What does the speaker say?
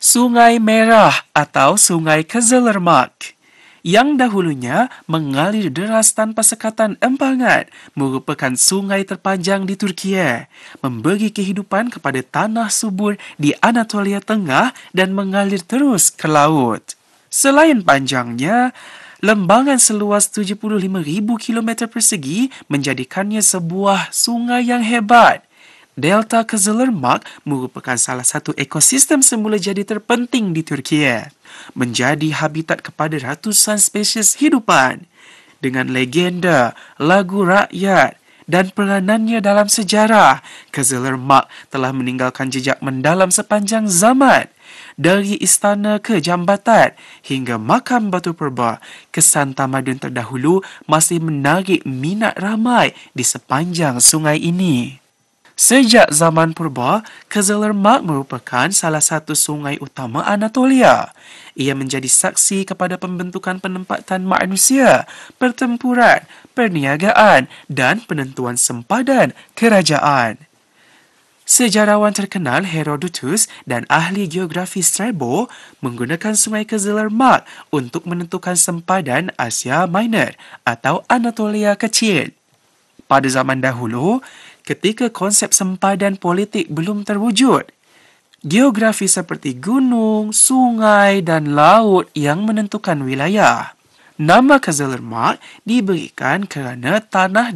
Sungai Merah atau Sungai Kızılırmak yang dahulunya mengalir deras tanpa sekatan empangan merupakan sungai terpanjang di Turkiye, memberi kehidupan kepada tanah subur di Anatolia Tengah dan mengalir terus ke laut. Selain panjangnya, lembangan seluas 75,000 km persegi menjadikannya sebuah sungai yang hebat. Delta Kızılırmak merupakan salah satu ekosistem semula jadi terpenting di Turkiye, menjadi habitat kepada ratusan spesies hidupan. Dengan legenda, lagu rakyat dan peranannya dalam sejarah, Kızılırmak telah meninggalkan jejak mendalam sepanjang zaman. Dari istana ke jambatan hingga makam Batu Purba, kesan tamadun terdahulu masih menarik minat ramai di sepanjang sungai ini. Sejak zaman purba, Kızılırmak merupakan salah satu sungai utama Anatolia. Ia menjadi saksi kepada pembentukan penempatan manusia, pertempuran, perniagaan dan penentuan sempadan kerajaan. Sejarawan terkenal Herodotus dan ahli geografi Strabo menggunakan sungai Kızılırmak untuk menentukan sempadan Asia Minor atau Anatolia Kecil. Pada zaman dahulu, ketika konsep sempadan politik belum terwujud, geografi seperti gunung, sungai dan laut yang menentukan wilayah. Nama Kızılırmak diberikan kerana tanah